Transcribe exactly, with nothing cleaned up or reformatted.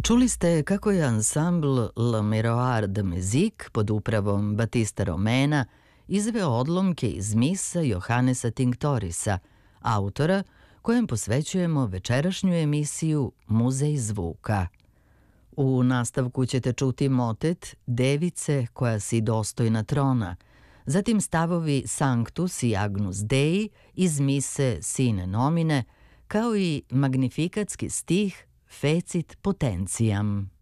Čuli ste kako je ansambl Le Miroir de Musique pod upravom Batista Romena izveo odlomke iz misa Johannesa Tinctorisa, autora kojem posvećujemo večerašnju emisiju Muzej zvuka. U nastavku ćete čuti motet Device koja si dostojna trona, zatim stavovi Sanctus i Agnus Dei iz mise Sine Nomine, kao i magnifikatski stih Fecit Potentiam.